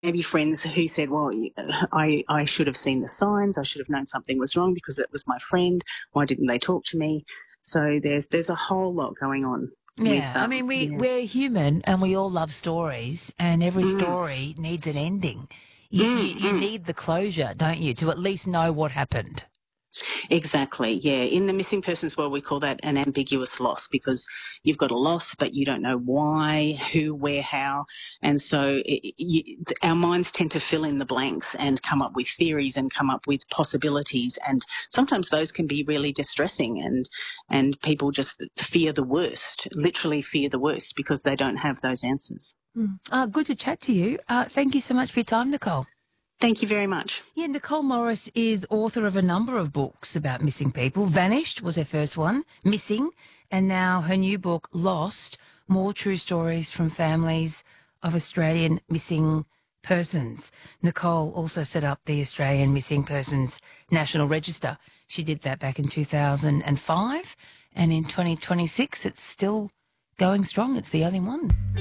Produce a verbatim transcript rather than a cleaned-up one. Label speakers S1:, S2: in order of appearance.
S1: maybe friends who said, well, I, I should have seen the signs. I should have known something was wrong because it was my friend. Why didn't they talk to me? So there's there's a whole lot going on with,
S2: Yeah, I
S1: um,
S2: mean, we,
S1: yeah.
S2: we're human and we all love stories, and every
S1: Mm,
S2: story needs an ending. You, you,
S1: mm,
S2: you
S1: mm.
S2: need the closure, don't you, to at least know what happened.
S1: Exactly. Yeah. In the missing persons world, we call that an ambiguous loss because you've got a loss, but you don't know why, who, where, how. And so it, you, our minds tend to fill in the blanks and come up with theories and come up with possibilities. And sometimes those can be really distressing, and, and people just fear the worst, literally fear the worst because they don't have those answers.
S2: Mm. Uh, good to chat to you. Uh, thank you so much for your time, Nicole.
S1: Thank you very much.
S2: Yeah, Nicole Morris is author of a number of books about missing people. Vanished was her first one, Missing, and now her new book, Lost, more true stories from families of Australian missing persons. Nicole also set up the Australian Missing Persons National Register. She did that back in two thousand five, and in twenty twenty-six it's still going strong. It's the only one.